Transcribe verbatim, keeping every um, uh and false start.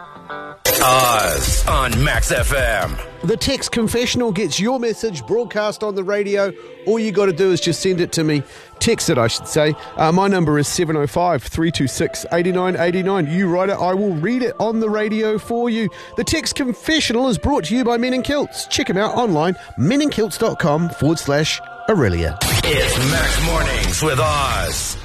Oz on Max F M. The Text Confessional gets your message broadcast on the radio. All you got to do is just send it to me. Text it, I should say. Uh, my number is seven oh five, three two six, eight nine eight nine. You write it, I will read it on the radio for you. The Text Confessional is brought to you by Men in Kilts. Check them out online, meninKilts.com forward slash Aurelia. It's Max Mornings with Oz.